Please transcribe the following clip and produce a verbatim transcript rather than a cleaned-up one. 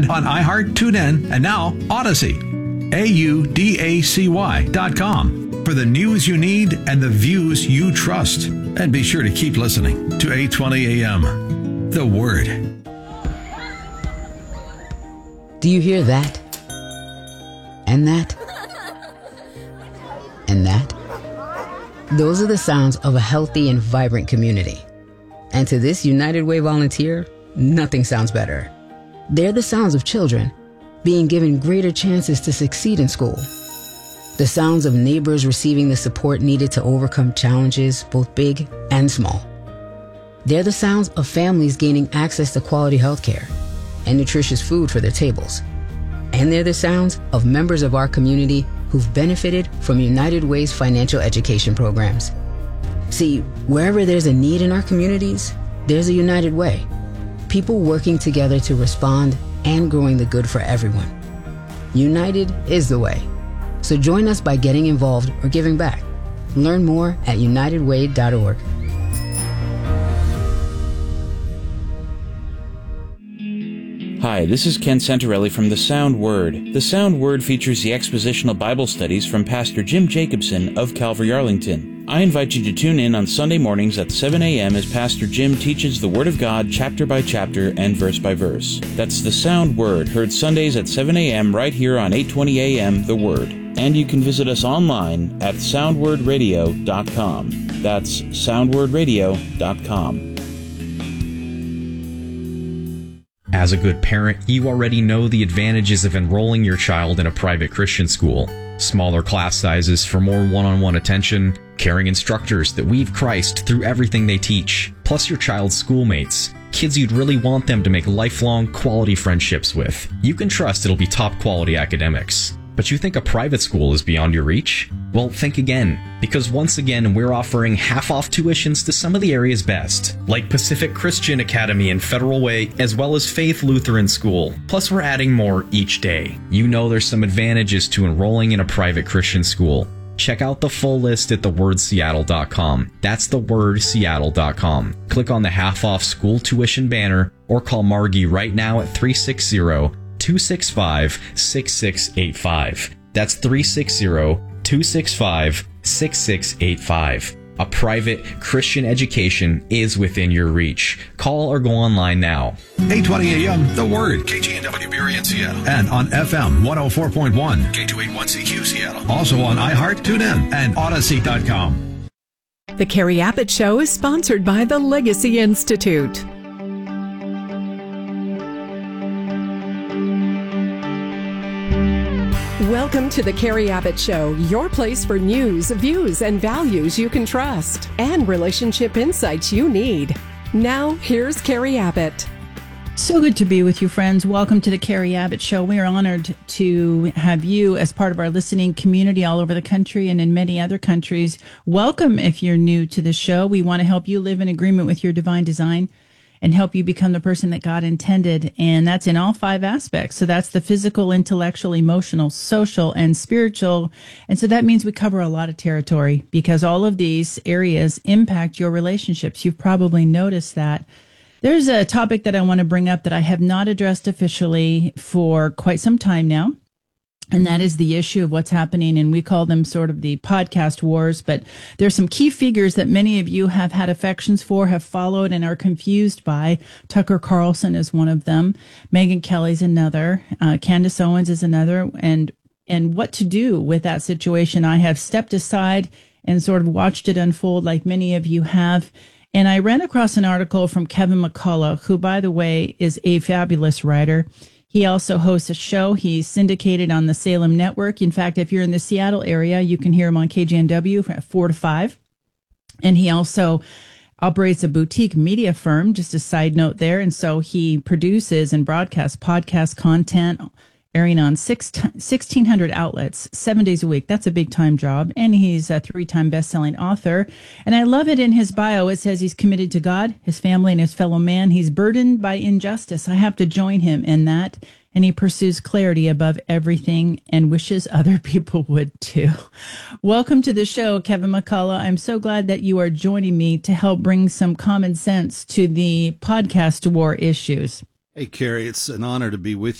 and on iHeart, TuneIn, and now Odyssey. A U D A C Y dot com for the news you need and the views you trust. And be sure to keep listening to eight twenty A M. The Word. Do you hear that? And that? And that? Those are the sounds of a healthy and vibrant community. And to this United Way volunteer, nothing sounds better. They're the sounds of children being given greater chances to succeed in school. The sounds of neighbors receiving the support needed to overcome challenges, both big and small. They're the sounds of families gaining access to quality health care and nutritious food for their tables. And they're the sounds of members of our community who've benefited from United Way's financial education programs. See, wherever there's a need in our communities, there's a United Way. People working together to respond and growing the good for everyone. United is the way. So join us by getting involved or giving back. Learn more at united way dot org. Hi, this is Ken Santarelli from The Sound Word. The Sound Word features the expositional Bible studies from Pastor Jim Jacobson of Calvary Arlington. I invite you to tune in on Sunday mornings at seven A M as Pastor Jim teaches the Word of God chapter by chapter and verse by verse. That's The Sound Word, heard Sundays at seven A M right here on eight twenty A M The Word. And you can visit us online at sound word radio dot com. That's sound word radio dot com. As a good parent, you already know the advantages of enrolling your child in a private Christian school. Smaller class sizes for more one-on-one attention, caring instructors that weave Christ through everything they teach, plus your child's schoolmates, kids you'd really want them to make lifelong quality friendships with. You can trust it'll be top quality academics. But you think a private school is beyond your reach? Well, think again, because once again, we're offering half-off tuitions to some of the area's best, like Pacific Christian Academy and Federal Way, as well as Faith Lutheran School. Plus, we're adding more each day. You know there's some advantages to enrolling in a private Christian school. Check out the full list at the word seattle dot com. That's the word seattle dot com. Click on the half-off school tuition banner, or call Margie right now at three six zero, two six five, six six eight five. That's three six zero, two six five, six six eight five. A private Christian education is within your reach. Call or go online now. eight twenty A M The Word. K G N W Berry in Seattle. And on F M one oh four point one. K two eighty-one C Q Seattle. Also on iHeart, TuneIn, and Odyssey dot com. The Carrie Abbott Show is sponsored by the Legacy Institute. Welcome to the Carrie Abbott Show, your place for news, views, and values you can trust, and relationship insights you need. Now, here's Carrie Abbott. So good to be with you, friends. Welcome to the Carrie Abbott Show. We are honored to have you as part of our listening community all over the country and in many other countries. Welcome if you're new to the show. We want to help you live in agreement with your divine design and help you become the person that God intended. And that's in all five aspects. So that's the physical, intellectual, emotional, social, and spiritual. And so that means we cover a lot of territory because all of these areas impact your relationships. You've probably noticed that. There's a topic that I want to bring up that I have not addressed officially for quite some time now. And that is the issue of what's happening, and we call them sort of the podcast wars. But there's some key figures that many of you have had affections for, have followed, and are confused by. Tucker Carlson is one of them. Megyn Kelly's another. Uh, Candace Owens is another. And and what to do with that situation. I have stepped aside and sort of watched it unfold like many of you have. And I ran across an article from Kevin McCullough, who, by the way, is a fabulous writer. He also hosts a show. He's syndicated on the Salem Network. In fact, if you're in the Seattle area, you can hear him on K G N W at four to five. And he also operates a boutique media firm, just a side note there. And so he produces and broadcasts podcast content, airing on six, sixteen hundred outlets, seven days a week. That's a big time job. And he's a three-time best-selling author. And I love it in his bio. It says he's committed to God, his family, and his fellow man. He's burdened by injustice. I have to join him in that. And he pursues clarity above everything and wishes other people would too. Welcome to the show, Kevin McCullough. I'm so glad that you are joining me to help bring some common sense to the podcast war issues. Hey, Carrie, it's an honor to be with